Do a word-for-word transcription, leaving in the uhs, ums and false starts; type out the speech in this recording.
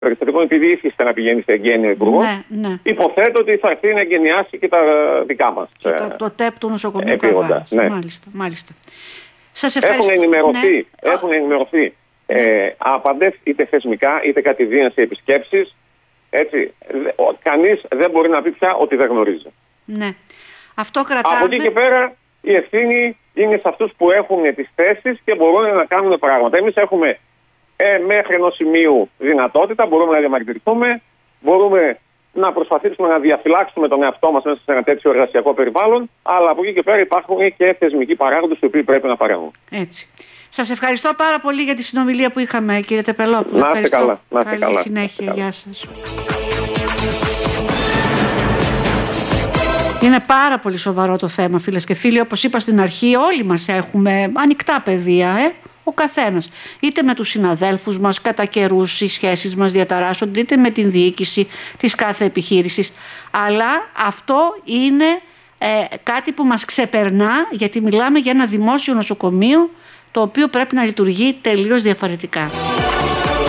περιστατικών, επειδή ήθιστε να πηγαίνει σε εγγένεια υπουργός, ναι, ναι. υποθέτω ότι θα έρθει να εγγενιάσει και τα δικά μας. Και το, το ΤΕΠ του νοσοκομείου Καβάλας. Ναι. Μάλιστα, μάλιστα. Σας ευχαριστώ. Έχουν ενημερωθεί, ναι. έχουν ενημερωθεί ε, άπαντες, είτε θεσμικά είτε κατηδίαν σε επισκέψεις. Έτσι, κανείς δεν μπορεί να πει πια ότι δεν γνωρίζει. Ναι. Αυτό κρατάμε. Από εκεί και πέρα η ευθύνη είναι σε αυτούς που έχουν τις θέσεις και μπορούν να κάνουν πράγματα. Εμείς έχουμε ε, μέχρι ενός σημείου δυνατότητα, μπορούμε να διαμαρτυρηθούμε, μπορούμε να προσπαθήσουμε να διαφυλάξουμε τον εαυτό μας μέσα σε ένα τέτοιο εργασιακό περιβάλλον, αλλά από εκεί και πέρα υπάρχουν και θεσμικοί παράγοντες οι οποίοι πρέπει να παρέμβουν. Έτσι. Σας ευχαριστώ πάρα πολύ για τη συνομιλία που είχαμε, κύριε Τεπελόπουλο. Να είστε καλά. Να είστε Καλή καλά. συνέχεια. Καλά. Γεια σας. Είναι πάρα πολύ σοβαρό το θέμα, φίλες και φίλοι. Όπως είπα στην αρχή, όλοι μας έχουμε ανοιχτά πεδία, ε? Ο καθένας. Είτε με τους συναδέλφους μας, κατά καιρούς οι σχέσεις μας διαταράσσονται, είτε με την διοίκηση της κάθε επιχείρησης. Αλλά αυτό είναι ε, κάτι που μας ξεπερνά, γιατί μιλάμε για ένα δημόσιο νοσοκομείο το οποίο πρέπει να λειτουργεί τελείως διαφορετικά.